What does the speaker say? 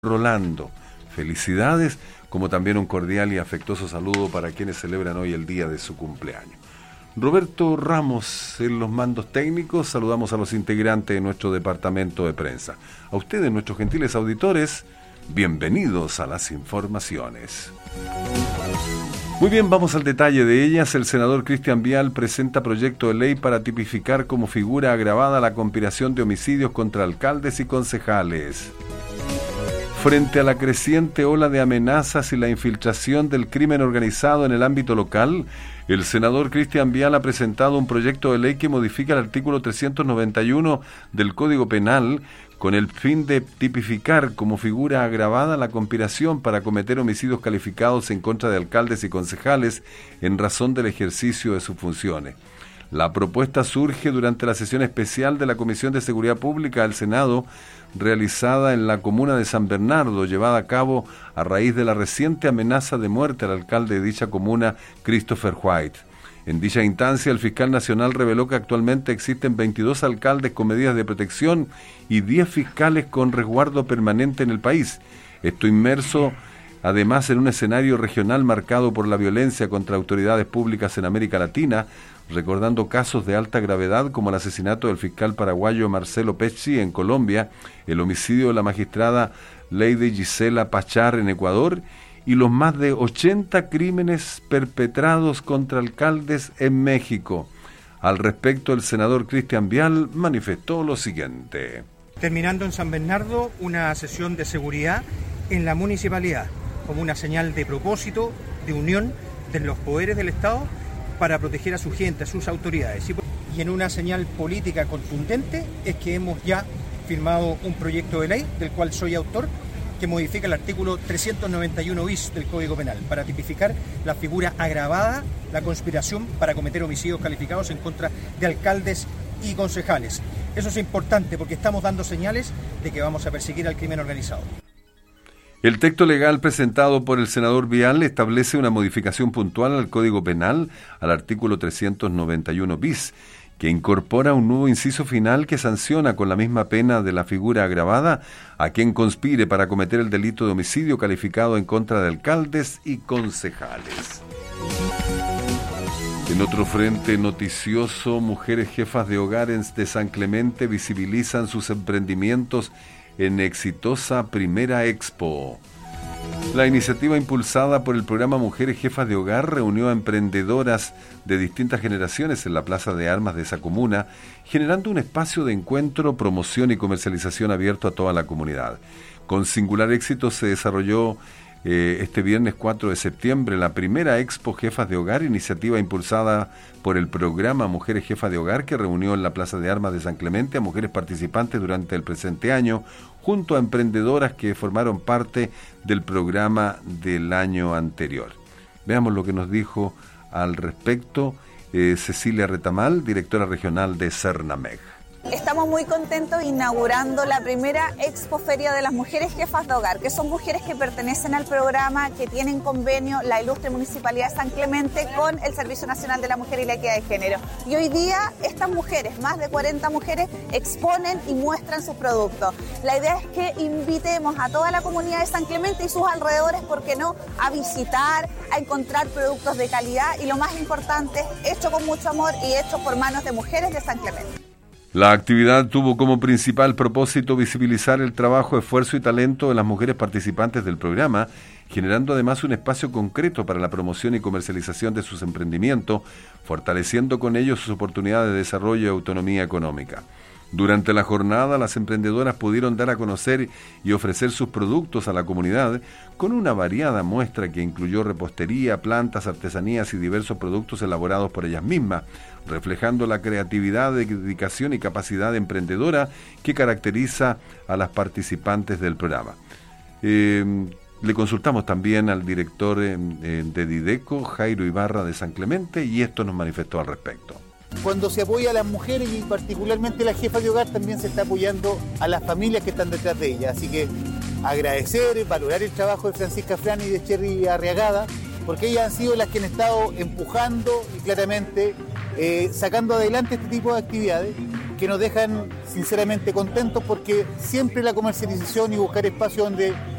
Rolando. Felicidades, como también un cordial y afectuoso saludo para quienes celebran hoy el día de su cumpleaños. Roberto Ramos en los mandos técnicos, saludamos a los integrantes de nuestro departamento de prensa. A ustedes, nuestros gentiles auditores, bienvenidos a las informaciones. Muy bien, vamos al detalle de ellas. El senador Cristian Vial presenta proyecto de ley para tipificar como figura agravada la conspiración de homicidios contra alcaldes y concejales. Frente a la creciente ola de amenazas y la infiltración del crimen organizado en el ámbito local, el senador Cristian Vial ha presentado un proyecto de ley que modifica el artículo 391 del Código Penal con el fin de tipificar como figura agravada la conspiración para cometer homicidios calificados en contra de alcaldes y concejales en razón del ejercicio de sus funciones. La propuesta surge durante la sesión especial de la Comisión de Seguridad Pública del Senado, realizada en la comuna de San Bernardo, llevada a cabo a raíz de la reciente amenaza de muerte al alcalde de dicha comuna, Christopher White. En dicha instancia, el fiscal nacional reveló que actualmente existen 22 alcaldes con medidas de protección y 10 fiscales con resguardo permanente en el país. Esto inmerso además en un escenario regional marcado por la violencia contra autoridades públicas en América Latina, recordando casos de alta gravedad como el asesinato del fiscal paraguayo Marcelo Pecci en Colombia, el homicidio de la magistrada Lady Gisela Pachar en Ecuador y los más de 80 crímenes perpetrados contra alcaldes en México. Al respecto, el senador Cristian Vial manifestó lo siguiente. Terminando en San Bernardo una sesión de seguridad en la municipalidad, como una señal de propósito, de unión de los poderes del Estado para proteger a su gente, a sus autoridades. Y en una señal política contundente es que hemos ya firmado un proyecto de ley, del cual soy autor, que modifica el artículo 391 bis del Código Penal, para tipificar la figura agravada, la conspiración para cometer homicidios calificados en contra de alcaldes y concejales. Eso es importante porque estamos dando señales de que vamos a perseguir al crimen organizado. El texto legal presentado por el senador Vial establece una modificación puntual al Código Penal, al artículo 391 bis, que incorpora un nuevo inciso final que sanciona con la misma pena de la figura agravada a quien conspire para cometer el delito de homicidio calificado en contra de alcaldes y concejales. En otro frente noticioso, mujeres jefas de hogar de San Clemente visibilizan sus emprendimientos en exitosa primera expo. La iniciativa impulsada por el programa Mujeres Jefas de Hogar reunió a emprendedoras de distintas generaciones en la Plaza de Armas de esa comuna, generando un espacio de encuentro, promoción y comercialización abierto a toda la comunidad. Con singular éxito se desarrolló este viernes 4 de septiembre la primera Expo Jefas de Hogar, iniciativa impulsada por el programa Mujeres Jefas de Hogar, que reunió en la Plaza de Armas de San Clemente a mujeres participantes durante el presente año, junto a emprendedoras que formaron parte del programa del año anterior. Veamos lo que nos dijo al respecto Cecilia Retamal, directora regional de Cernameg. Estamos muy contentos inaugurando la primera Expoferia de las Mujeres Jefas de Hogar, que son mujeres que pertenecen al programa, que tienen convenio la ilustre Municipalidad de San Clemente con el Servicio Nacional de la Mujer y la Equidad de Género. Y hoy día estas mujeres, más de 40 mujeres, exponen y muestran sus productos. La idea es que invitemos a toda la comunidad de San Clemente y sus alrededores, ¿por qué no?, a visitar, a encontrar productos de calidad y, lo más importante, hecho con mucho amor y hecho por manos de mujeres de San Clemente. La actividad tuvo como principal propósito visibilizar el trabajo, esfuerzo y talento de las mujeres participantes del programa, generando además un espacio concreto para la promoción y comercialización de sus emprendimientos, fortaleciendo con ello sus oportunidades de desarrollo y autonomía económica. Durante la jornada, las emprendedoras pudieron dar a conocer y ofrecer sus productos a la comunidad con una variada muestra que incluyó repostería, plantas, artesanías y diversos productos elaborados por ellas mismas, reflejando la creatividad, dedicación y capacidad emprendedora que caracteriza a las participantes del programa. Le consultamos también al director de Dideco, Jairo Ibarra de San Clemente, y esto nos manifestó al respecto. Cuando se apoya a las mujeres y particularmente las jefas de hogar, también se está apoyando a las familias que están detrás de ellas. Así que agradecer, valorar el trabajo de Francisca Frani y de Cherry Arriagada, porque ellas han sido las que han estado empujando y claramente sacando adelante este tipo de actividades que nos dejan sinceramente contentos porque siempre la comercialización y buscar espacios donde